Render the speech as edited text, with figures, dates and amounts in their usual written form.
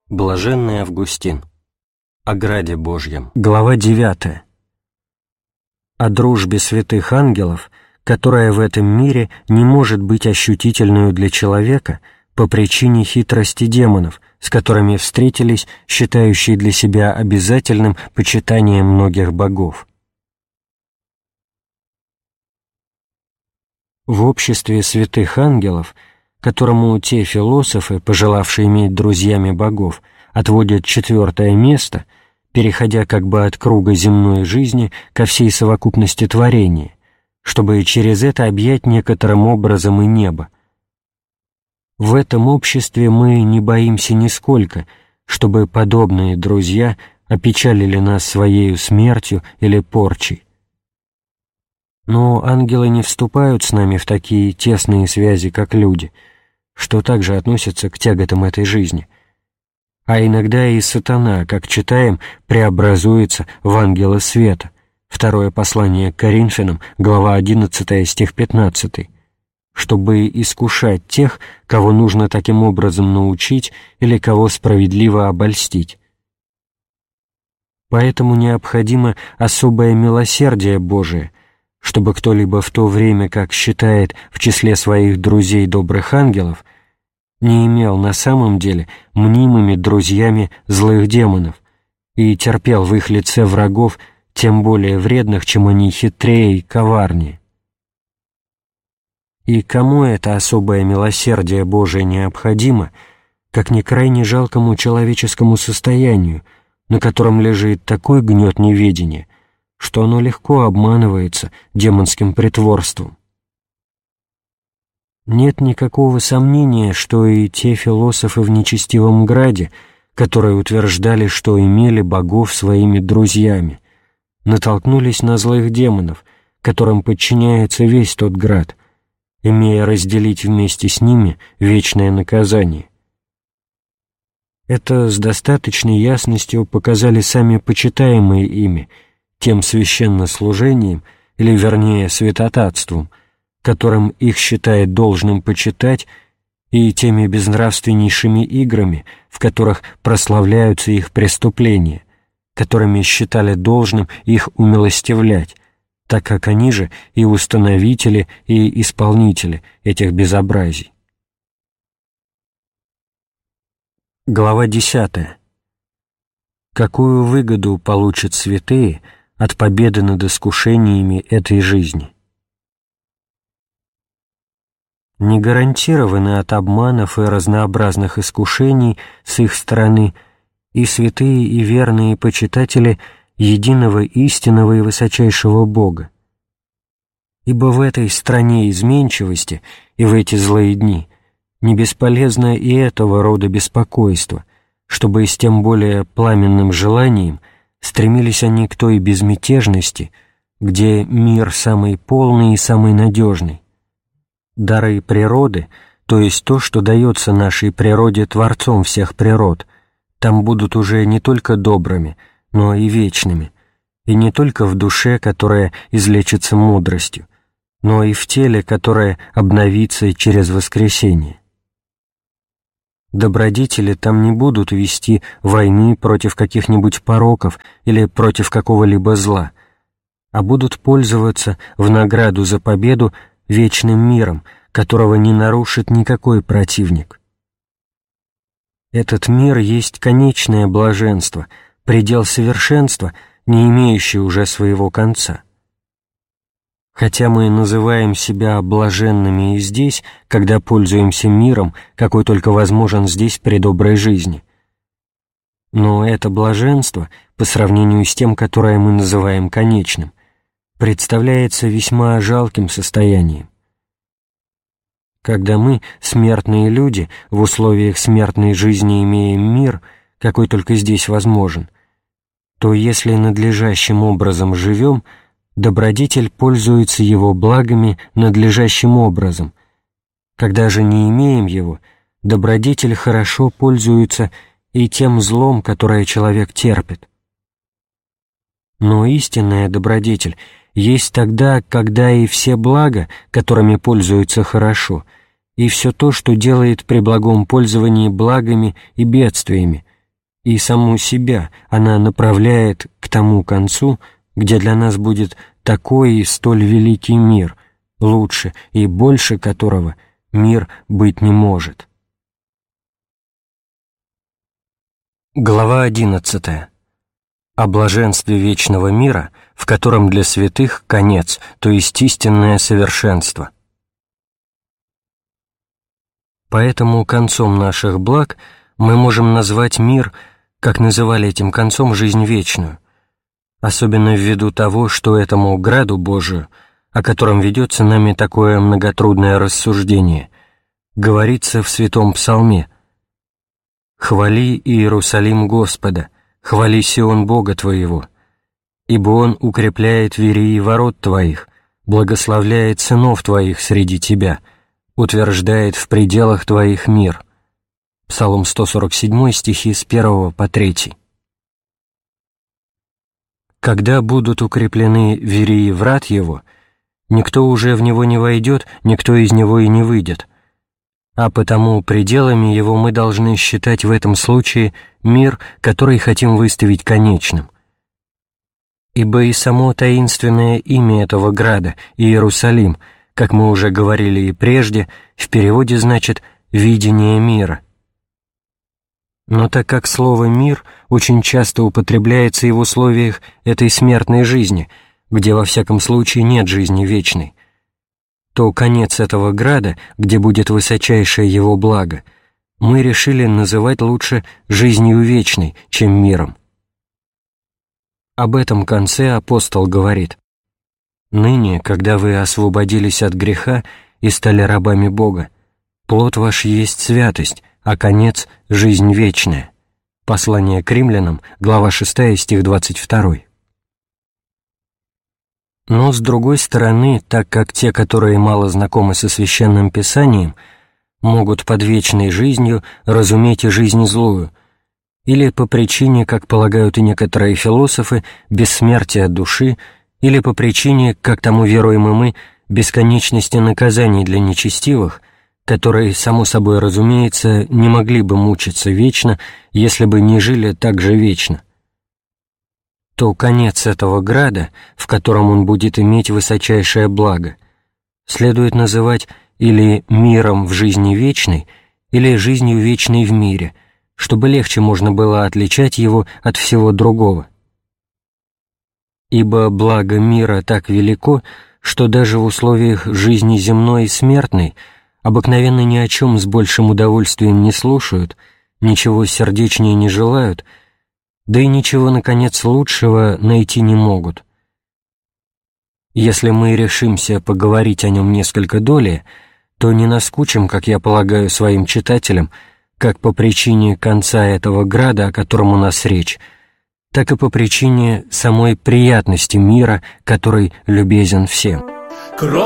Блаженный Августин. О граде Божьем. Глава 9. О дружбе святых ангелов, которая в этом мире не может быть ощутительную для человека по причине хитрости демонов, с которыми встретились считающие для себя обязательным почитание многих богов. В обществе святых ангелов, которому те философы, пожелавшие иметь друзьями богов, отводят 4 место, переходя как бы от круга земной жизни ко всей совокупности творения, чтобы через это объять некоторым образом и небо. В этом обществе мы не боимся нисколько, чтобы подобные друзья опечалили нас своею смертью или порчей. Но ангелы не вступают с нами в такие тесные связи, как люди, что также относятся к тяготам этой жизни. А иногда и сатана, как читаем, преобразуется в ангела света. Второе послание к Коринфянам, глава 11, стих 15, чтобы искушать тех, кого нужно таким образом научить или кого справедливо обольстить. Поэтому необходимо особое милосердие Божие, чтобы кто-либо в то время, как считает в числе своих друзей добрых ангелов, не имел на самом деле мнимыми друзьями злых демонов и терпел в их лице врагов, тем более вредных, чем они хитрее и коварнее. И кому это особое милосердие Божие необходимо, как не крайне жалкому человеческому состоянию, на котором лежит такой гнет неведения, что оно легко обманывается демонским притворством. Нет никакого сомнения, что и те философы в нечестивом граде, которые утверждали, что имели богов своими друзьями, натолкнулись на злых демонов, которым подчиняется весь тот град, имея разделить вместе с ними вечное наказание. Это с достаточной ясностью показали сами почитаемые ими, тем священнослужением, или вернее святотатством, которым их считает должным почитать, и теми безнравственнейшими играми, в которых прославляются их преступления, которыми считали должным их умилостивлять, так как они же и установители, и исполнители этих безобразий. Глава 10. Какую выгоду получат святые от победы над искушениями этой жизни? Не гарантированы от обманов и разнообразных искушений с их стороны и святые и верные почитатели единого истинного и высочайшего Бога. Ибо в этой стране изменчивости и в эти злые дни не бесполезно и этого рода беспокойство, чтобы с тем более пламенным желанием стремились они к той безмятежности, где мир самый полный и самый надежный. Дары природы, то есть то, что дается нашей природе Творцом всех природ, там будут уже не только добрыми, но и вечными, и не только в душе, которая излечится мудростью, но и в теле, которое обновится через воскресение. Добродетели там не будут вести войны против каких-нибудь пороков или против какого-либо зла, а будут пользоваться в награду за победу вечным миром, которого не нарушит никакой противник. Этот мир есть конечное блаженство, предел совершенства, не имеющий уже своего конца. Хотя мы называем себя блаженными и здесь, когда пользуемся миром, какой только возможен здесь при доброй жизни, но это блаженство, по сравнению с тем, которое мы называем конечным, представляется весьма жалким состоянием. Когда мы, смертные люди, в условиях смертной жизни имеем мир, какой только здесь возможен, то если надлежащим образом живем, добродетель пользуется его благами надлежащим образом. Когда же не имеем его, добродетель хорошо пользуется и тем злом, которое человек терпит. Но истинная добродетель есть тогда, когда и все блага, которыми пользуется хорошо, и все то, что делает при благом пользовании благами и бедствиями, и саму себя она направляет к тому концу, где для нас будет такой и столь великий мир, лучше и больше которого мир быть не может. Глава 11. О блаженстве вечного мира, в котором для святых конец, то есть истинное совершенство. Поэтому концом наших благ мы можем назвать мир, как называли этим концом жизнь вечную, особенно ввиду того, что этому граду Божию, о котором ведется нами такое многотрудное рассуждение, говорится в Святом Псалме: «Хвали Иерусалим Господа, хвали Сион Бога твоего, ибо Он укрепляет верии ворот твоих, благословляет сынов твоих среди тебя, утверждает в пределах твоих мир». Псалом 147, стихи с 1 по 3. «Когда будут укреплены верии врат его, никто уже в него не войдет, никто из него и не выйдет, а потому пределами его мы должны считать в этом случае мир, который хотим выставить конечным. Ибо и само таинственное имя этого града, Иерусалим, как мы уже говорили и прежде, в переводе значит «видение мира». Но так как слово «мир» очень часто употребляется и в условиях этой смертной жизни, где во всяком случае нет жизни вечной, то конец этого града, где будет высочайшее его благо, мы решили называть лучше жизнью вечной, чем миром. Об этом конце апостол говорит: «Ныне, когда вы освободились от греха и стали рабами Бога, плод ваш есть святость, а конец — жизнь вечная». Послание к римлянам, глава 6, стих 22. Но, с другой стороны, так как те, которые мало знакомы со Священным Писанием, могут под вечной жизнью разуметь и жизнь злую, или по причине, как полагают и некоторые философы, бессмертия души, или по причине, как тому веруем и мы, бесконечности наказаний для нечестивых, которые, само собой разумеется, не могли бы мучиться вечно, если бы не жили так же вечно, то конец этого града, в котором он будет иметь высочайшее благо, следует называть или миром в жизни вечной, или жизнью вечной в мире, чтобы легче можно было отличать его от всего другого. Ибо благо мира так велико, что даже в условиях жизни земной и смертной обыкновенно ни о чем с большим удовольствием не слушают, ничего сердечнее не желают, да и ничего, наконец, лучшего найти не могут. Если мы решимся поговорить о нем несколько долее, то не наскучим, как я полагаю, своим читателям, как по причине конца этого града, о котором у нас речь, так и по причине самой приятности мира, который любезен всем.